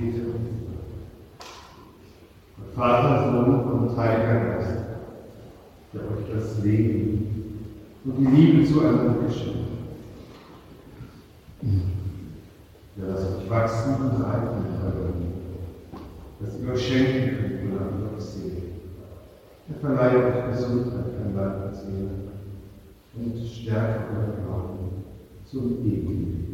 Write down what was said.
Bitte. Vater, Sohn und Heiliger Geist, der euch das Leben und die Liebe zueinander geschenkt hat. Der lasst euch wachsen und reifen können, dass ihr euch schenken könnt und an euch sehen. Er verleiht euch Gesundheit an Leib und Seele und stärkt euren Glauben zum ewigen Leben.